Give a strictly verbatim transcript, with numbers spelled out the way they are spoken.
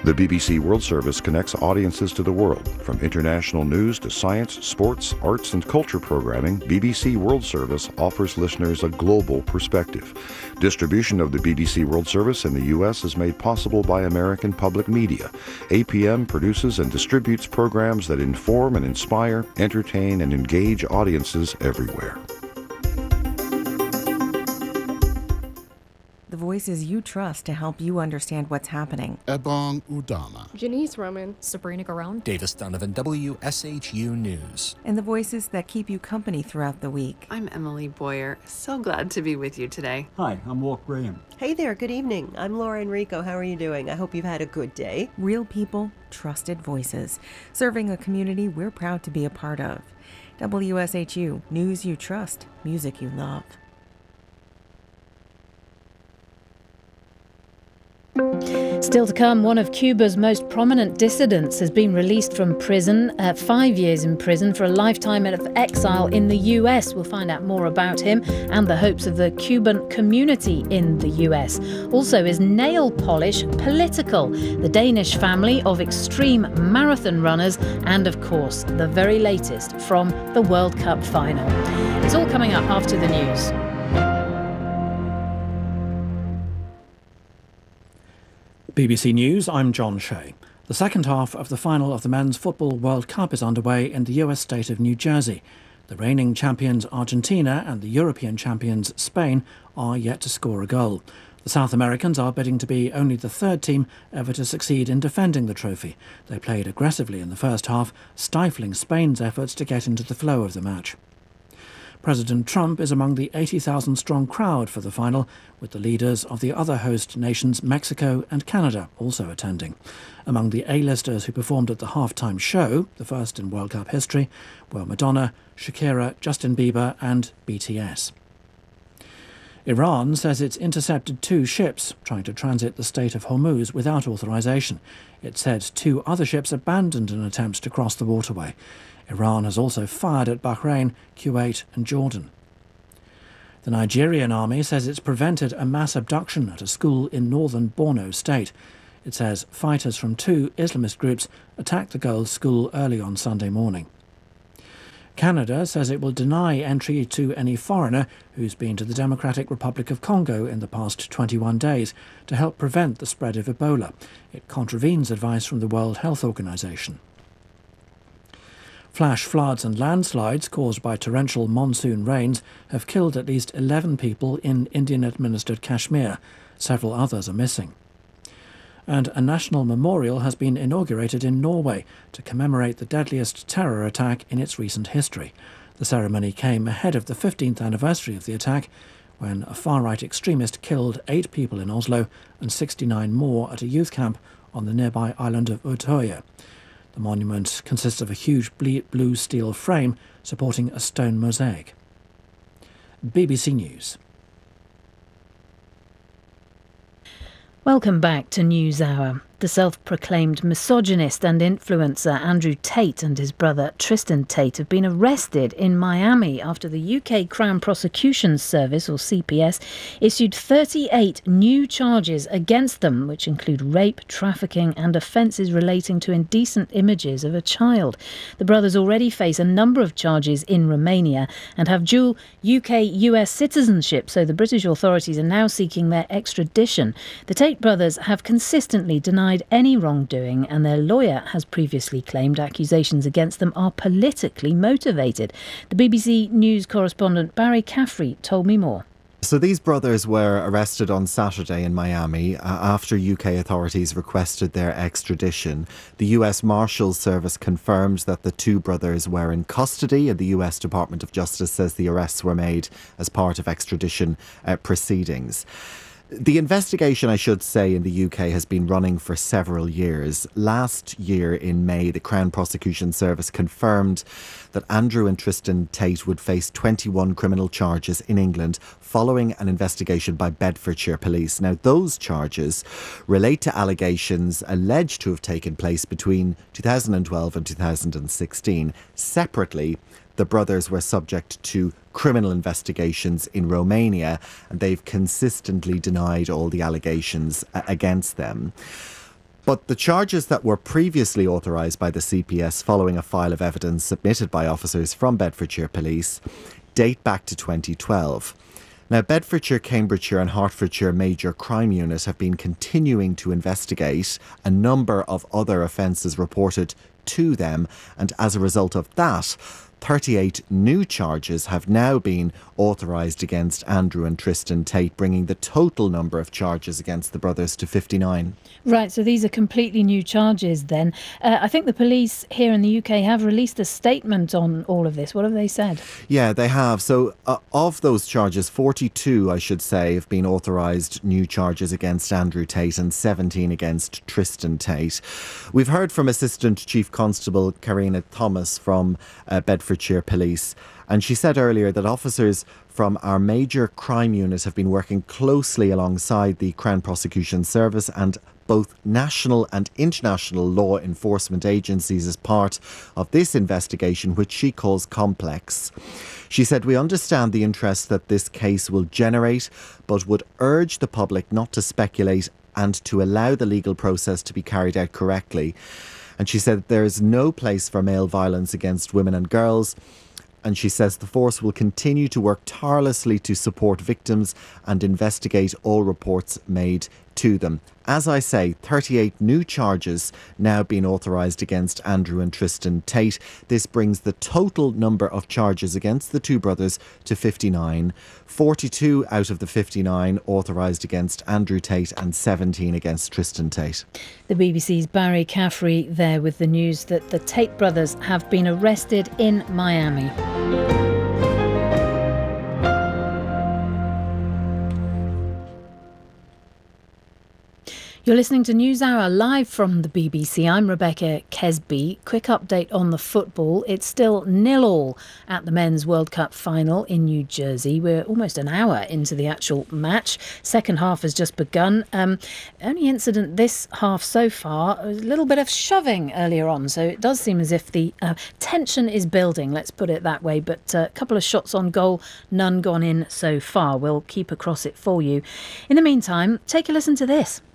The B B C World Service connects audiences to the world. From international news to science, sports, arts, and culture programming, B B C World Service offers listeners a global perspective. Distribution of the B B C World Service in the U S is made possible by American Public Media. A P M produces and distributes programs that inform and inspire, entertain, and engage audiences everywhere. The voices you trust to help you understand what's happening. Ebong Udama. Janice Roman. Sabrina Garone. Davis Donovan, W S H U News. And the voices that keep you company throughout the week. I'm Emily Boyer. So glad to be with you today. Hi, I'm Walt Graham. Hey there, good evening. I'm Laura Enrico. How are you doing? I hope you've had a good day. Real people, trusted voices, serving a community we're proud to be a part of. W S H U, news you trust, music you love. Still to come, one of Cuba's most prominent dissidents has been released from prison, uh, five years in prison for a lifetime of exile in the U S. We'll find out more about him and the hopes of the Cuban community in the U S. Also, is nail polish political? The Danish family of extreme marathon runners, and of course, the very latest from the World Cup final. It's all coming up after the news. B B C News, I'm John Shea. The second half of the final of the Men's Football World Cup is underway in the U S state of New Jersey. The reigning champions Argentina and the European champions Spain are yet to score a goal. The South Americans are bidding to be only the third team ever to succeed in defending the trophy. They played aggressively in the first half, stifling Spain's efforts to get into the flow of the match. President Trump is among the eighty thousand strong crowd for the final, with the leaders of the other host nations, Mexico and Canada, also attending. Among the A-listers who performed at the halftime show, the first in World Cup history, were Madonna, Shakira, Justin Bieber and B T S. Iran says it's intercepted two ships trying to transit the Strait of Hormuz without authorization. It said two other ships abandoned an attempt to cross the waterway. Iran has also fired at Bahrain, Kuwait and Jordan. The Nigerian army says it's prevented a mass abduction at a school in northern Borno state. It says fighters from two Islamist groups attacked the girls' school early on Sunday morning. Canada says it will deny entry to any foreigner who's been to the Democratic Republic of Congo in the past twenty-one days to help prevent the spread of Ebola. It contravenes advice from the World Health Organization. Flash floods and landslides caused by torrential monsoon rains have killed at least eleven people in Indian-administered Kashmir. Several others are missing. And a national memorial has been inaugurated in Norway to commemorate the deadliest terror attack in its recent history. The ceremony came ahead of the fifteenth anniversary of the attack, when a far-right extremist killed eight people in Oslo and sixty-nine more at a youth camp on the nearby island of Utøya. The monument consists of a huge blue steel frame supporting a stone mosaic. B B C News. Welcome back to NewsHour. The self-proclaimed misogynist and influencer Andrew Tate and his brother Tristan Tate have been arrested in Miami after the U K Crown Prosecution Service, or C P S, issued thirty-eight new charges against them, which include rape, trafficking and offences relating to indecent images of a child. The brothers already face a number of charges in Romania and have dual U K U S citizenship, so the British authorities are now seeking their extradition. The Tate brothers have consistently denied any wrongdoing, and their lawyer has previously claimed accusations against them are politically motivated. The B B C News correspondent Barry Caffrey told me more. So these brothers were arrested on Saturday in Miami uh, after U K authorities requested their extradition. The U S Marshals Service confirmed that the two brothers were in custody, and the U S Department of Justice says the arrests were made as part of extradition uh, proceedings. The investigation, I should say, in the U K has been running for several years. Last year in May, the Crown Prosecution Service confirmed that Andrew and Tristan Tate would face twenty-one criminal charges in England following an investigation by Bedfordshire Police. Now, those charges relate to allegations alleged to have taken place between two thousand twelve and two thousand sixteen. Separately, the brothers were subject to criminal investigations in Romania, and they've consistently denied all the allegations against them. But the charges that were previously authorised by the C P S following a file of evidence submitted by officers from Bedfordshire Police date back to twenty twelve. Now, Bedfordshire, Cambridgeshire and Hertfordshire Major Crime Unit have been continuing to investigate a number of other offences reported to them, and as a result of that, thirty-eight new charges have now been authorised against Andrew and Tristan Tate, bringing the total number of charges against the brothers to fifty-nine. Right, so these are completely new charges then. Uh, I think the police here in the U K have released a statement on all of this. What have they said? Yeah, they have. So uh, of those charges, forty-two, I should say, have been authorised new charges against Andrew Tate and seventeen against Tristan Tate. We've heard from Assistant Chief Constable Karina Thomas from uh, Bedfordshire Police, and she said earlier that officers from our major crime unit have been working closely alongside the Crown Prosecution Service and both national and international law enforcement agencies as part of this investigation, which she calls complex. She said, "We understand the interest that this case will generate, but would urge the public not to speculate and to allow the legal process to be carried out correctly." And she said there is no place for male violence against women and girls. And she says the force will continue to work tirelessly to support victims and investigate all reports made to them. As I say, thirty-eight new charges now being authorised against Andrew and Tristan Tate. This brings the total number of charges against the two brothers to fifty-nine. forty-two out of the fifty-nine authorised against Andrew Tate and seventeen against Tristan Tate. The B B C's Barry Caffrey there with the news that the Tate brothers have been arrested in Miami. You're listening to NewsHour live from the B B C. I'm Rebecca Kesby. Quick update on the football. It's still nil all at the Men's World Cup final in New Jersey. We're almost an hour into the actual match. Second half has just begun. Um, only incident this half so far, a little bit of shoving earlier on. So it does seem as if the uh, tension is building, let's put it that way. But a uh, couple of shots on goal, none gone in so far. We'll keep across it for you. In the meantime, take a listen to this.